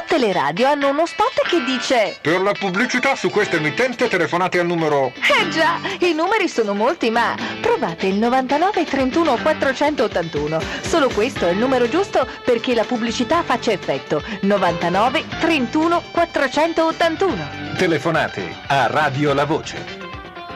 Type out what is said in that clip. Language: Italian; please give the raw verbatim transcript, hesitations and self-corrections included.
Teleradio hanno uno spot che dice: per la pubblicità su questa emittente telefonate al numero... Eh già, i numeri sono molti, ma provate il novantanove trentuno quattrocentottantuno. Solo questo è il numero giusto perché la pubblicità faccia effetto. novantanove trentuno quattrocentottantuno. Telefonate a Radio La Voce.